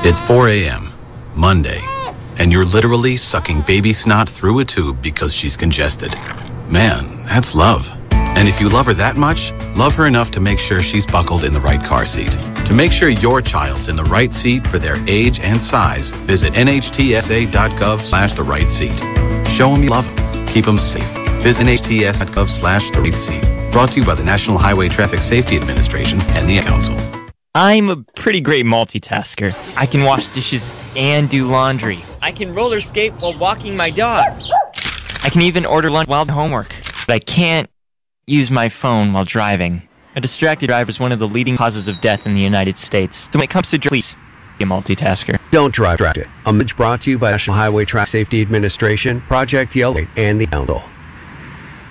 It's 4 a.m., Monday, and you're literally sucking baby snot through a tube because she's congested. Man, that's love. And if you love her that much, love her enough to make sure she's buckled in the right car seat. To make sure your child's in the right seat for their age and size, visit nhtsa.gov/the right seat. Show them you love them. Keep them safe. Visit nhts.gov/the right seat. Brought to you by the National Highway Traffic Safety Administration and the Ad Council. I'm a pretty great multitasker. I can wash dishes and do laundry. I can roller skate while walking my dog. I can even order lunch while homework. But I can't use my phone while driving. A distracted driver is one of the leading causes of death in the United States. So when it comes to please be a multitasker. Don't drive distracted. A message brought to you by National Highway Traffic Safety Administration, Project Yellow, and the Council.